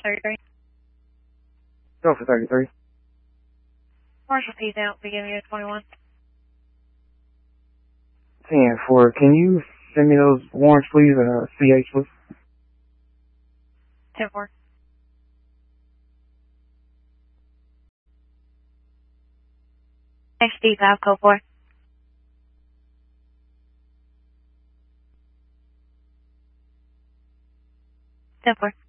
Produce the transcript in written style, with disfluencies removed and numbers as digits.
33. Go for 33. Marshall P's out, beginning of 21. 10-4. Can you send me those warrants, please, and CH, please? 10-4. XD5, code 4. 10-4.